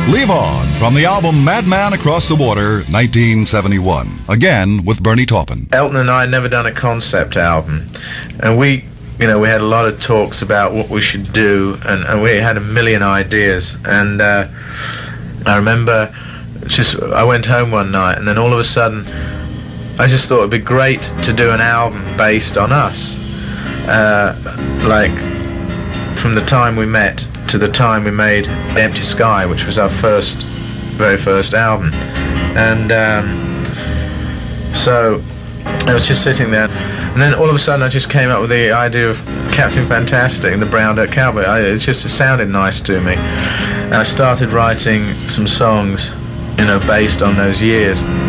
Leave On from the album Madman Across the Water, 1971. Again with Bernie Taupin. Elton and I had never done a concept album, and we had a lot of talks about what we should do, and we had a million ideas. And I remember I went home one night, and then all of a sudden I just thought it'd be great to do an album based on us, like from the time we met to the time we made Empty Sky, which was our very first album. And so I was just sitting there, and then all of a sudden I just came up with the idea of Captain Fantastic and the Brown Dirt Cowboy. It sounded nice to me. And I started writing some songs, based on those years.